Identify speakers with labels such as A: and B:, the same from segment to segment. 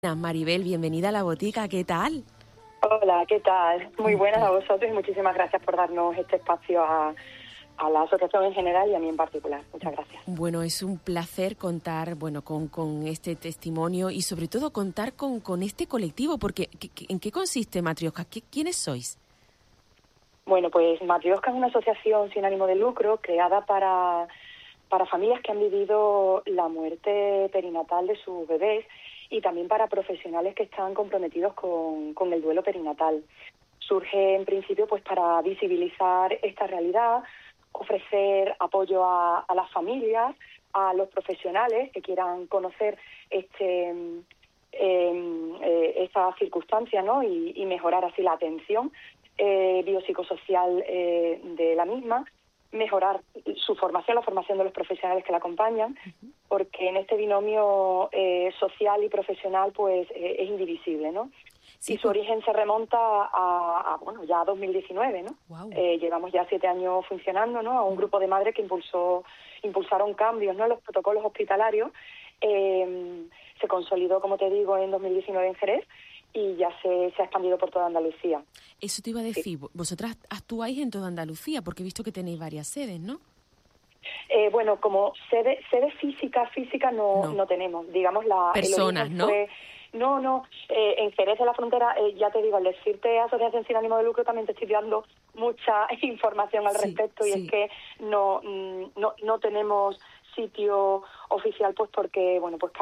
A: Maribel, bienvenida a La Botica, ¿qué tal?
B: Hola, ¿qué tal? Muy buenas a vosotros y muchísimas gracias por darnos este espacio a la asociación en general y a mí en particular. Muchas gracias.
A: Bueno, es un placer contar con este testimonio y sobre todo contar con este colectivo, porque ¿en qué consiste Matrioska? ¿Quiénes sois?
B: Bueno, pues Matrioska es una asociación sin ánimo de lucro creada para familias que han vivido la muerte perinatal de sus bebés y también para profesionales que están comprometidos con el duelo perinatal. Surge en principio pues para visibilizar esta realidad, ofrecer apoyo a las familias, a los profesionales que quieran conocer esta circunstancia, ¿no? y mejorar así la atención biopsicosocial de la misma, mejorar su formación, la formación de los profesionales que la acompañan, porque en este binomio social y profesional pues es indivisible, ¿no? Sí, y su origen se remonta a 2019, ¿no? Wow. Llevamos ya 7 años funcionando, ¿no? A un grupo de madres que impulsaron cambios, ¿no? En los protocolos hospitalarios. Se consolidó, como te digo, en 2019 en Jerez y ya se ha expandido por toda Andalucía.
A: Eso te iba a decir, sí. Vosotras actuáis en toda Andalucía, porque he visto que tenéis varias sedes, ¿no?
B: Bueno, como sede física no tenemos. Digamos,
A: personas,
B: el origen
A: ¿no?
B: fue... No, en Jerez de la Frontera, ya te digo, al decirte asociación sin ánimo de lucro también te estoy dando mucha información al respecto y es que no tenemos sitio oficial pues porque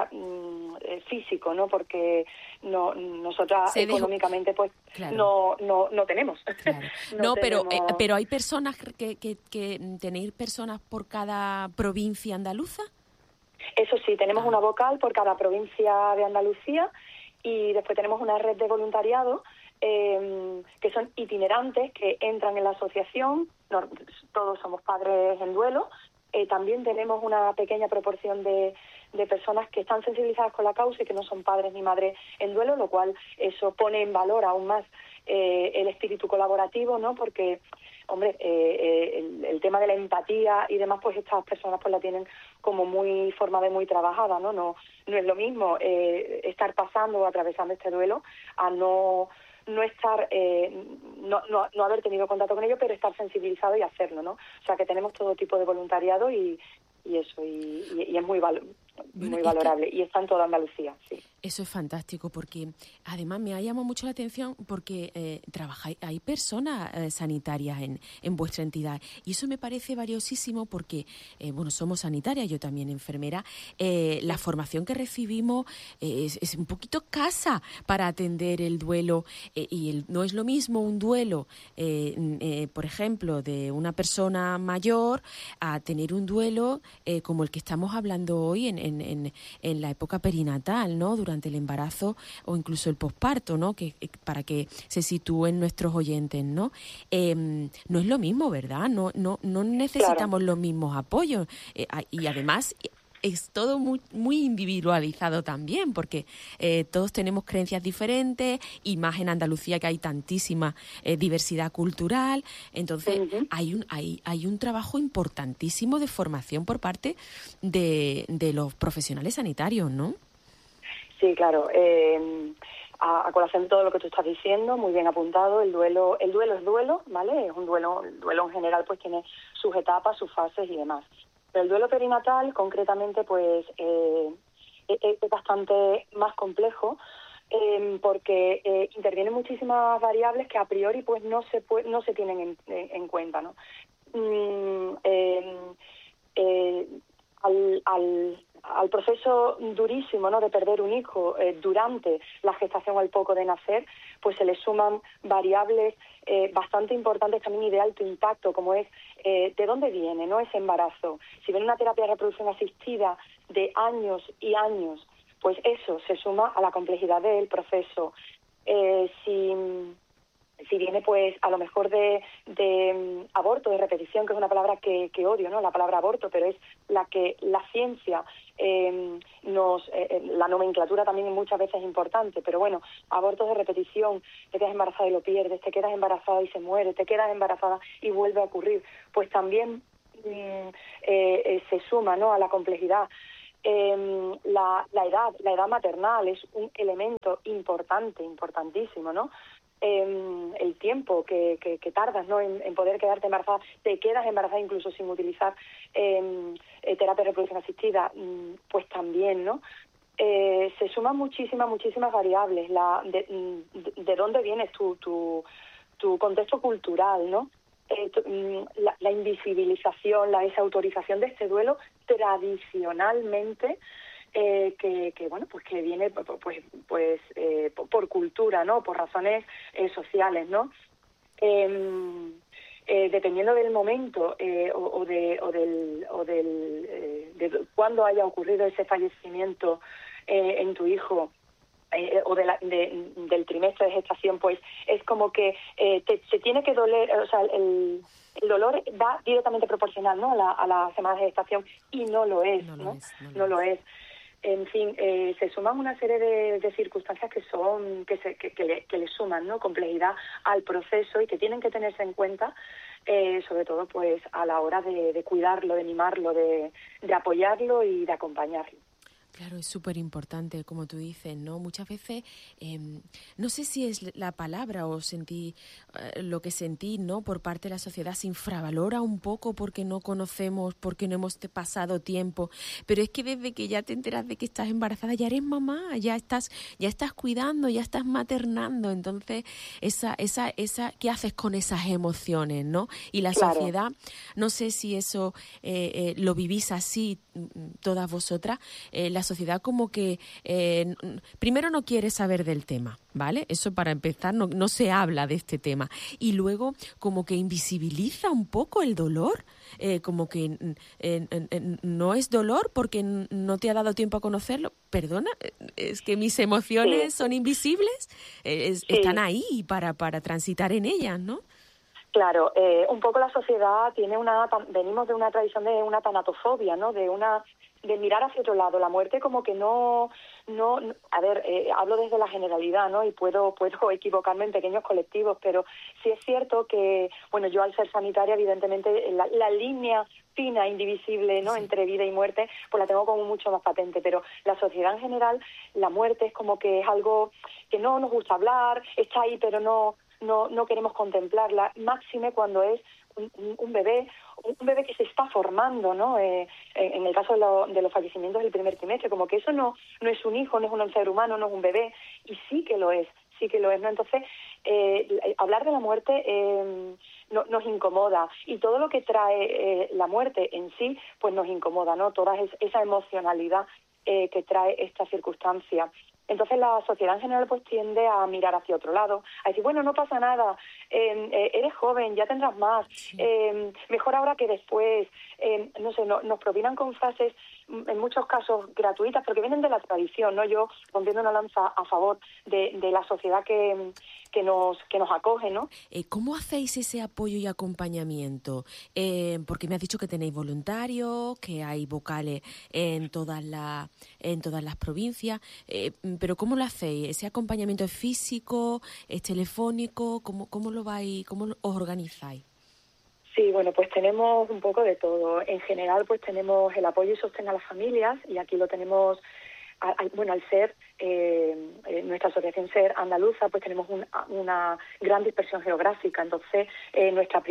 B: físico, ¿no? Porque nosotras económicamente pues claro. no tenemos.
A: Claro. Pero hay personas que tenéis personas por cada provincia andaluza.
B: Eso sí, tenemos una vocal por cada provincia de Andalucía y después tenemos una red de voluntariado que son itinerantes que entran en la asociación. Todos somos padres en duelo. También tenemos una pequeña proporción de personas que están sensibilizadas con la causa y que no son padres ni madres en duelo, lo cual eso pone en valor aún más el espíritu colaborativo, ¿no? Porque, hombre, el tema de la empatía y demás, pues estas personas pues la tienen como muy formada y muy trabajada, ¿no? No es lo mismo estar pasando o atravesando este duelo a no estar, no haber tenido contacto con ello, pero estar sensibilizado y hacerlo, ¿no? O sea, que tenemos todo tipo de voluntariado y eso, y es muy valorable, y está en toda Andalucía, sí.
A: Eso es fantástico, porque además me ha llamado mucho la atención porque hay personas sanitarias en vuestra entidad, y eso me parece valiosísimo porque, somos sanitarias, yo también enfermera, la formación que recibimos es un poquito escasa para atender el duelo, no es lo mismo un duelo, por ejemplo, de una persona mayor a tener un duelo como el que estamos hablando hoy en la época perinatal, ¿no? Durante el embarazo o incluso el posparto, ¿no? Que para que se sitúen nuestros oyentes, ¿no? No es lo mismo, ¿verdad? No necesitamos los mismos apoyos y además es todo muy, muy individualizado también, porque todos tenemos creencias diferentes y más en Andalucía, que hay tantísima diversidad cultural. Entonces hay un trabajo importantísimo de formación por parte de los profesionales sanitarios, ¿no?
B: Sí, claro. A colación de todo lo que tú estás diciendo, muy bien apuntado, el duelo es duelo, ¿vale? Es un duelo, el duelo en general pues tiene sus etapas, sus fases y demás. Pero el duelo perinatal, concretamente, pues es bastante más complejo porque intervienen muchísimas variables que a priori pues no se tienen en cuenta, ¿no? Al proceso durísimo, ¿no?, de perder un hijo durante la gestación o al poco de nacer, pues se le suman variables bastante importantes también y de alto impacto, como es de dónde viene, ¿no?, ese embarazo. Si viene una terapia de reproducción asistida de años y años, pues eso se suma a la complejidad del proceso. Si viene pues a lo mejor de aborto, de repetición, que es una palabra que odio, ¿no?, la palabra aborto, pero es la que la ciencia la nomenclatura también muchas veces es importante, pero bueno, abortos de repetición, te quedas embarazada y lo pierdes, te quedas embarazada y se muere, te quedas embarazada y vuelve a ocurrir, pues también se suma, ¿no?, a la complejidad. la edad maternal es un elemento importantísimo, ¿no? El tiempo que tardas, ¿no?, en poder quedarte embarazada, te quedas embarazada incluso sin utilizar terapia de reproducción asistida, pues también, ¿no? Se suman muchísimas variables, de dónde vienes, tu contexto cultural, ¿no? La invisibilización, la desautorización de este duelo tradicionalmente, que bueno, pues que viene por cultura, ¿no?, por razones sociales, ¿no? Dependiendo del momento de cuándo haya ocurrido ese fallecimiento en tu hijo, o del trimestre de gestación, pues es como que se tiene que doler, o sea, el dolor va directamente proporcional, ¿no?, a la semana de gestación, y no lo es, ¿no? No lo es. En fin, se suman una serie de circunstancias que le suman, ¿no?, complejidad al proceso, y que tienen que tenerse en cuenta, sobre todo pues a la hora de cuidarlo, de mimarlo, de apoyarlo y de acompañarlo.
A: Claro, es súper importante, como tú dices, ¿no? Muchas veces, no sé si es la palabra o lo que sentí, ¿no?, por parte de la sociedad, se infravalora un poco porque no conocemos, porque no hemos pasado tiempo, pero es que desde que ya te enteras de que estás embarazada, ya eres mamá, ya estás cuidando, ya estás maternando, entonces ¿qué haces con esas emociones, no? Y la sociedad, no sé si eso lo vivís así todas vosotras, la sociedad como que primero no quiere saber del tema, ¿vale? Eso para empezar, no se habla de este tema. Y luego como que invisibiliza un poco el dolor, como que no es dolor porque no te ha dado tiempo a conocerlo. Perdona, es que mis emociones son invisibles, están ahí para transitar en ellas, ¿no?
B: Claro, un poco la sociedad venimos de una tradición de una tanatofobia, ¿no?, de mirar hacia otro lado. La muerte como que no, a ver, hablo desde la generalidad, ¿no?, y puedo equivocarme en pequeños colectivos, pero sí es cierto que, bueno, yo al ser sanitaria, evidentemente, la línea fina, indivisible, ¿no?, entre vida y muerte, pues la tengo como mucho más patente, pero la sociedad en general, la muerte es como que es algo que no nos gusta hablar, está ahí, pero no queremos contemplarla, máxime cuando es un bebé que se está formando, ¿no? En el caso de los fallecimientos del primer trimestre, como que eso no es un hijo, no es un ser humano, no es un bebé, y sí que lo es, ¿no? Entonces, hablar de la muerte nos incomoda, y todo lo que trae la muerte en sí, pues nos incomoda, ¿no? Toda esa emocionalidad que trae esta circunstancia. Entonces la sociedad en general pues tiende a mirar hacia otro lado, a decir, bueno, no pasa nada, eres joven, ya tendrás más, mejor ahora que después, no sé, nos propinan con frases en muchos casos gratuitas, porque vienen de la tradición, ¿no? Yo rompiendo una lanza a favor de la sociedad que nos acoge, ¿no?
A: ¿Cómo hacéis ese apoyo y acompañamiento? Porque me has dicho que tenéis voluntarios, que hay vocales en todas las provincias, pero ¿cómo lo hacéis? ¿Ese acompañamiento es físico, es telefónico? ¿Cómo os organizáis?
B: Sí, bueno, pues tenemos un poco de todo. En general, pues tenemos el apoyo y sostén a las familias, y aquí lo tenemos, bueno, al ser nuestra asociación Ser Andaluza, pues tenemos una gran dispersión geográfica. Entonces, nuestro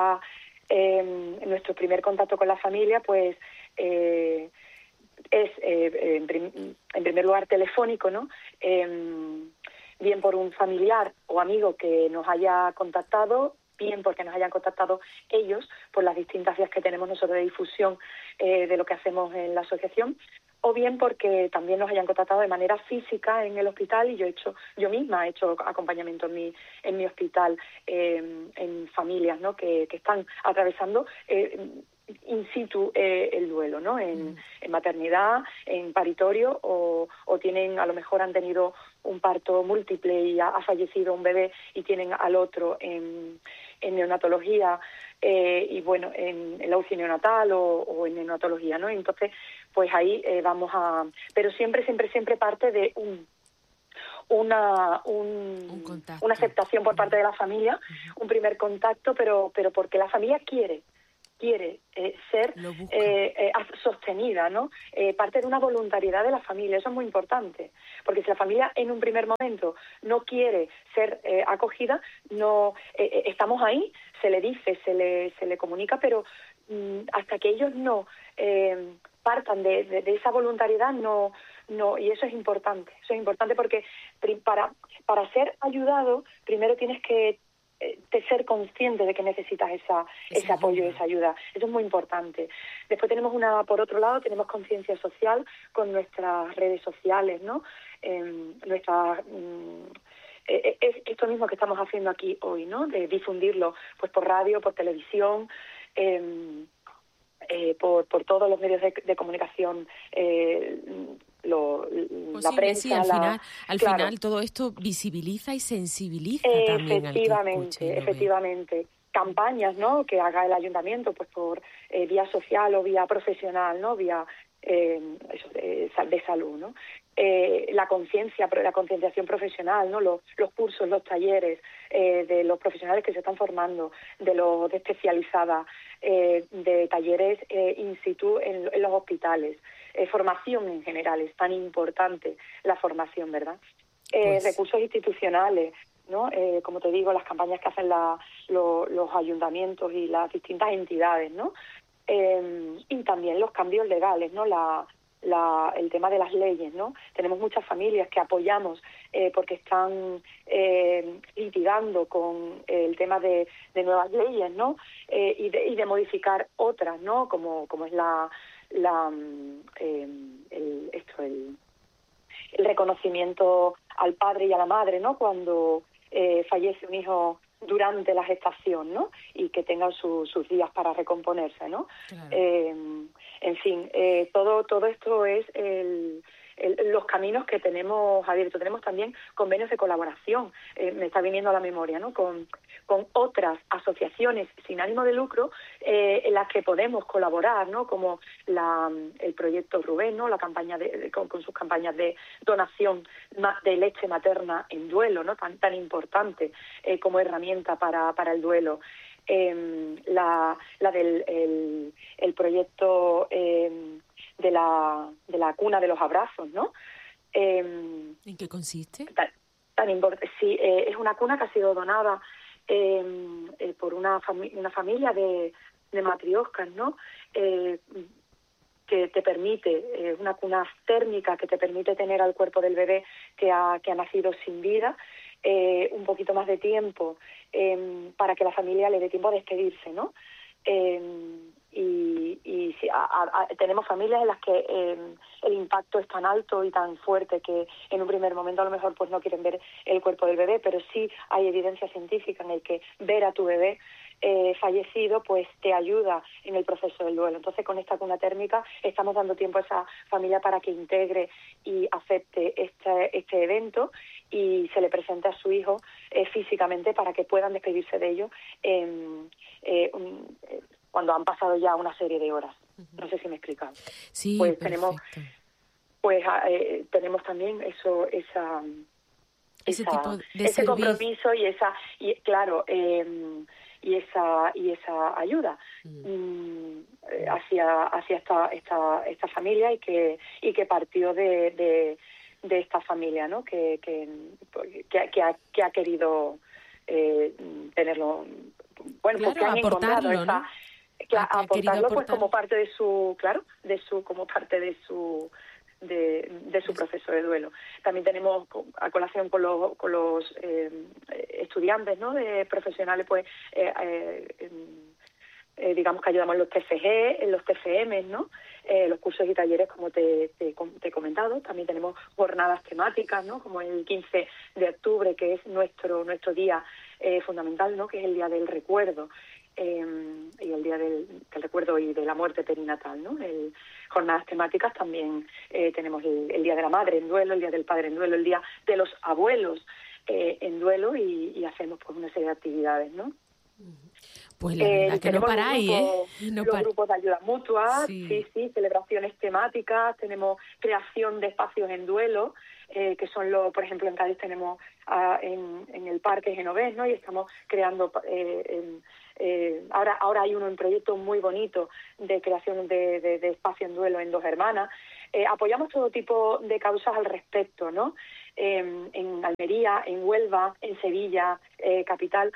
B: primer contacto con la familia, pues es en primer lugar telefónico, ¿no? Bien por un familiar o amigo que nos haya contactado, bien porque nos hayan contactado ellos por las distintas vías que tenemos nosotros de difusión de lo que hacemos en la asociación, o bien porque también nos hayan contactado de manera física en el hospital, y yo misma he hecho acompañamiento en mi hospital, en familias, ¿no?, que están atravesando in situ el duelo, ¿no?, en maternidad, en paritorio, o a lo mejor han tenido un parto múltiple y ha fallecido un bebé y tienen al otro en neonatología, y bueno, en la UCI neonatal o en neonatología, ¿no? Entonces, pues ahí pero siempre parte de una aceptación por parte de la familia, un primer contacto, pero porque la familia quiere quiere ser sostenida, ¿no? Parte de una voluntariedad de la familia, eso es muy importante, porque si la familia en un primer momento no quiere ser acogida, no estamos ahí, se le dice, se le comunica, pero hasta que ellos no partan de esa voluntariedad, no, y eso es importante porque para ser ayudado primero tienes que ser consciente de que necesitas ese apoyo, esa ayuda. Eso es muy importante. Después tenemos por otro lado, tenemos conciencia social con nuestras redes sociales, ¿no? Es esto mismo que estamos haciendo aquí hoy, ¿no? De difundirlo, pues por radio, por televisión, por todos los medios de comunicación, la prensa.
A: Sí, al final todo esto visibiliza y sensibiliza también al que escuche,
B: efectivamente. Campañas, ¿no?, que haga el ayuntamiento, pues por vía social o vía profesional, ¿no?, vía de salud, ¿no? La concienciación profesional, ¿no? Los cursos, los talleres de los profesionales que se están formando, de especializada, de talleres in situ en los hospitales, formación en general, es tan importante la formación, ¿verdad? Recursos institucionales, ¿no? Como te digo, las campañas que hacen los ayuntamientos y las distintas entidades, ¿no? Y también los cambios legales, ¿no? El tema de las leyes, ¿no? Tenemos muchas familias que apoyamos porque están litigando con el tema de nuevas leyes, ¿no? Y de modificar otras, ¿no? Como es el reconocimiento al padre y a la madre, ¿no? Cuando fallece un hijo durante la gestación, ¿no? Y que tengan sus días para recomponerse, ¿no? Claro. En fin, todo esto es los caminos que tenemos abiertos. Tenemos también convenios de colaboración, me está viniendo a la memoria, ¿no? Con otras asociaciones sin ánimo de lucro en las que podemos colaborar, ¿no? Como el proyecto Rubén, ¿no? La campaña con sus campañas de donación de leche materna en duelo, ¿no? Tan importante como herramienta para el duelo. La del el proyecto de la cuna de los abrazos, ¿no?
A: ¿En qué consiste?
B: Tan importante. Sí, es una cuna que ha sido donada por una familia de matrioscas, ¿no? Que te permite, una cuna térmica que te permite tener al cuerpo del bebé que ha nacido sin vida, un poquito más de tiempo para que la familia le dé tiempo a despedirse, ¿no? Y sí, tenemos familias en las que el impacto es tan alto y tan fuerte que en un primer momento a lo mejor pues no quieren ver el cuerpo del bebé, pero sí hay evidencia científica en el que ver a tu bebé fallecido pues te ayuda en el proceso del duelo. Entonces con esta cuna térmica estamos dando tiempo a esa familia para que integre y acepte este evento y se le presente a su hijo físicamente para que puedan despedirse de ello cuando han pasado ya una serie de horas. No sé si me he explicado.
A: Sí,
B: pues
A: perfecto.
B: tenemos también ese compromiso y esa ayuda hacia esta familia y que partió de esta familia, ¿no? que ha querido tenerlo, bueno,
A: claro,
B: pues que han encontrado
A: aportarlo,
B: esa,
A: ¿no?
B: aportarlo pues como parte de su proceso de duelo. También tenemos a colación con los estudiantes, ¿no? De profesionales, pues digamos que ayudamos en los TFG, en los TFM, ¿no? Los cursos y talleres, como te he comentado. También tenemos jornadas temáticas, ¿no? Como el 15 de octubre, que es nuestro día fundamental, ¿no? Que es el día del recuerdo. Y el día del recuerdo y de la muerte perinatal, ¿no? Jornadas temáticas también tenemos el día de la madre en duelo, el día del padre en duelo, el día de los abuelos en duelo y hacemos pues una serie de actividades, ¿no?
A: Pues la verdad que no paráis,
B: los grupos de ayuda mutua, sí, celebraciones temáticas, tenemos creación de espacios en duelo, que son por ejemplo, en Cádiz tenemos en el Parque Genovés, ¿no? Y estamos creando, ahora hay un proyecto muy bonito de creación de espacio en duelo en Dos Hermanas. Apoyamos todo tipo de causas al respecto, ¿no? En Almería, en Huelva, en Sevilla, capital.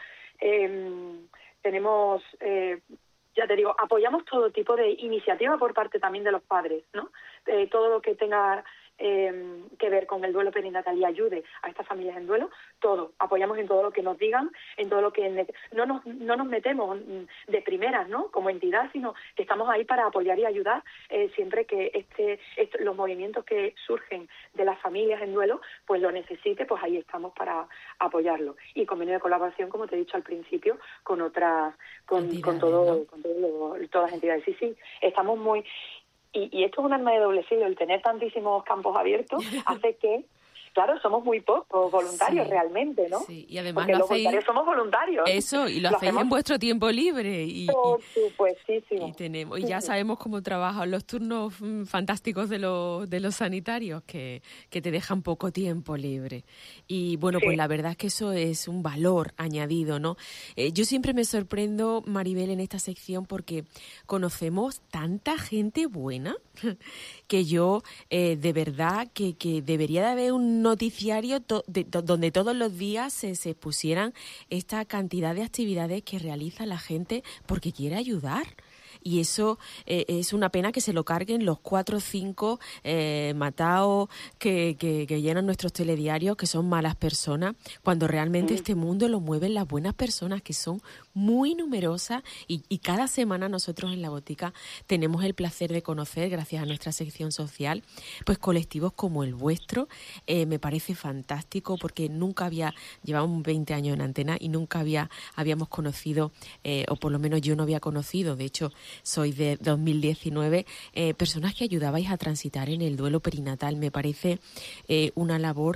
B: Tenemos, ya te digo, apoyamos todo tipo de iniciativa por parte también de los padres, ¿no? Todo lo que tenga que ver con el duelo perinatal y ayude a estas familias en duelo, todo. Apoyamos en todo lo que nos digan, en todo lo que... No nos metemos de primeras, ¿no? Como entidad, sino que estamos ahí para apoyar y ayudar siempre que los movimientos que surgen de las familias en duelo, pues lo necesite, pues ahí estamos para apoyarlo. Y convenio de colaboración, como te he dicho al principio, con otras, con todas las entidades. Sí, estamos muy... Y esto es un arma de doble filo, el tener tantísimos campos abiertos hace que, claro, somos muy pocos voluntarios realmente, ¿no?
A: Sí, y además
B: porque los voluntarios somos voluntarios.
A: Eso, y lo hacéis en vuestro tiempo libre.
B: Por supuestísimo.
A: Y ya sabemos cómo trabajan los turnos fantásticos de los sanitarios, que te dejan poco tiempo libre. Y bueno, pues la verdad es que eso es un valor añadido, ¿no? Yo siempre me sorprendo, Maribel, en esta sección porque conocemos tanta gente buena que yo, de verdad, que debería de haber un noticiario donde todos los días se pusieran esta cantidad de actividades que realiza la gente porque quiere ayudar. Y eso es una pena que se lo carguen los 4 o 5 mataos que llenan nuestros telediarios, que son malas personas, cuando realmente este mundo lo mueven las buenas personas, que son muy numerosas, y cada semana nosotros en La Botica tenemos el placer de conocer, gracias a nuestra sección social, pues colectivos como el vuestro. Me parece fantástico porque llevamos 20 años en antena y nunca habíamos conocido, o por lo menos yo no había conocido, de hecho soy de 2019, personas que ayudabais a transitar en el duelo perinatal. Me parece una labor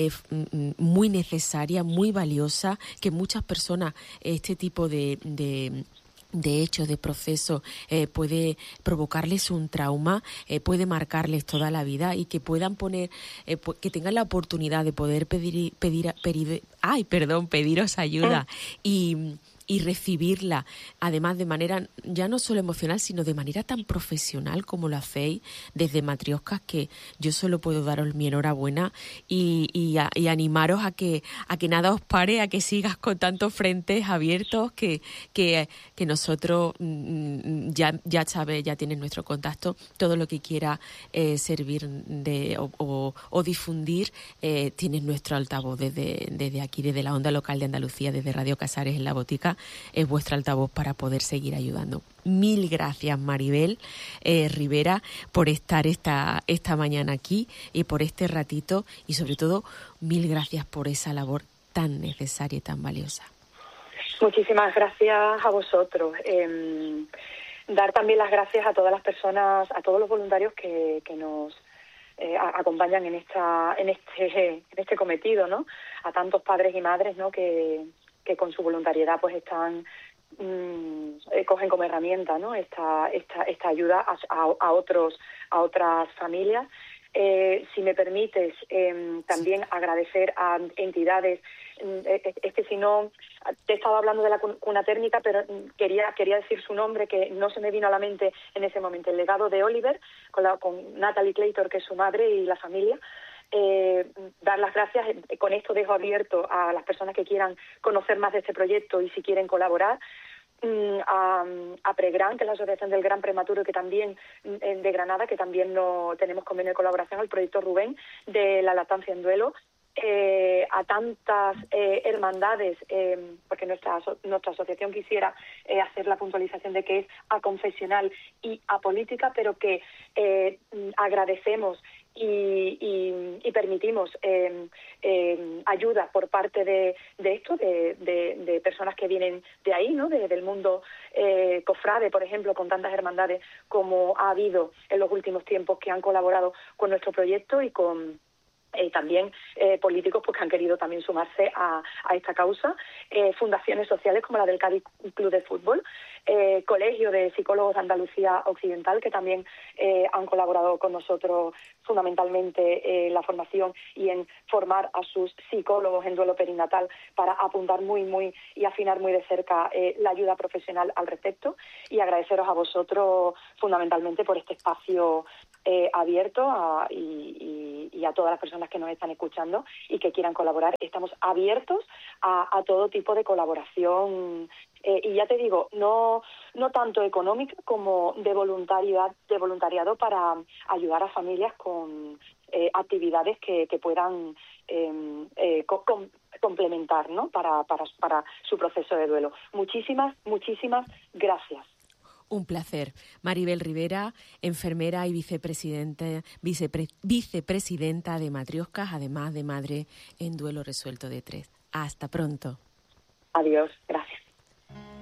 A: muy necesaria, muy valiosa, que muchas personas este tipo de hechos, de procesos, puede provocarles un trauma, puede marcarles toda la vida, y que puedan que tengan la oportunidad de poder pediros ayuda y recibirla, además de manera ya no solo emocional, sino de manera tan profesional como lo hacéis desde Matrioscas, que yo solo puedo daros mi enhorabuena y animaros a que nada os pare, a que sigas con tantos frentes abiertos, que nosotros ya sabes, ya tienes nuestro contacto, todo lo que quiera servir o difundir, tienes nuestro altavoz desde aquí, desde la onda local de Andalucía, desde Radio Casares en La Botica. Es vuestro altavoz para poder seguir ayudando. Mil gracias, Maribel Rivera, por estar esta mañana aquí y por este ratito, y sobre todo mil gracias por esa labor tan necesaria y tan valiosa.
B: Muchísimas gracias a vosotros. Dar también las gracias a todas las personas, a todos los voluntarios que nos acompañan en este cometido, ¿no? A tantos padres y madres, ¿no? que con su voluntariedad pues están cogen como herramienta, ¿no? esta ayuda a otras familias. Si me permites, también agradecer a entidades. Es que si no, te he estado hablando de la cuna térmica, pero quería decir su nombre, que no se me vino a la mente en ese momento. El legado de Oliver, con Natalie Claytor, que es su madre, y la familia. Dar las gracias. Con esto dejo abierto a las personas que quieran conocer más de este proyecto y si quieren colaborar, a Pregran, que es la Asociación del Gran Prematuro, que también de Granada, que también tenemos convenio de colaboración, al proyecto Rubén de la lactancia en duelo, a tantas hermandades, porque nuestra asociación quisiera hacer la puntualización de que es aconfesional y apolítica, pero que agradecemos y permitimos ayuda por parte de personas que vienen de ahí, ¿no? Del mundo cofrade, por ejemplo, con tantas hermandades como ha habido en los últimos tiempos, que han colaborado con nuestro proyecto y con también políticos pues que han querido también sumarse a esta causa, fundaciones sociales como la del Cádiz Club de Fútbol, Colegio de Psicólogos de Andalucía Occidental, que también han colaborado con nosotros fundamentalmente en la formación y en formar a sus psicólogos en duelo perinatal para apuntar muy y afinar muy de cerca la ayuda profesional al respecto, y agradeceros a vosotros fundamentalmente por este espacio abierto y a todas las personas que nos están escuchando y que quieran colaborar. Estamos abiertos a todo tipo de colaboración, y ya te digo, no tanto económica como de voluntariado para ayudar a familias con actividades que puedan complementar, ¿no? para su proceso de duelo. Muchísimas gracias.
A: Un placer. Maribel Rivera, enfermera y vicepresidenta de Matrioscas, además de madre en duelo resuelto de 3. Hasta pronto.
B: Adiós, gracias.